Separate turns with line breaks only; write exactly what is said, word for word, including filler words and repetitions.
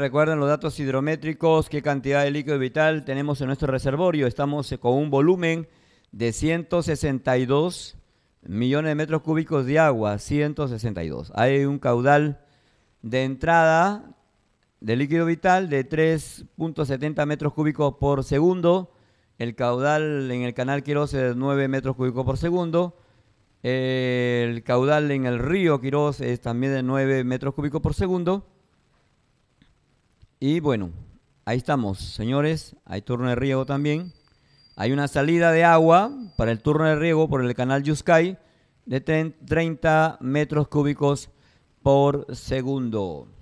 recuerden los datos hidrométricos, qué cantidad de líquido vital tenemos en nuestro reservorio. Estamos con un volumen de ciento sesenta y dos millones de metros cúbicos de agua, ciento sesenta y dos. Hay un caudal de entrada de líquido vital de tres punto setenta metros cúbicos por segundo. El caudal en el canal Quirós es de nueve metros cúbicos por segundo. El caudal en el río Quirós es también de nueve metros cúbicos por segundo. Y bueno, ahí estamos, señores. Hay turno de riego también. Hay una salida de agua para el turno de riego por el canal Yuscay de treinta metros cúbicos por segundo.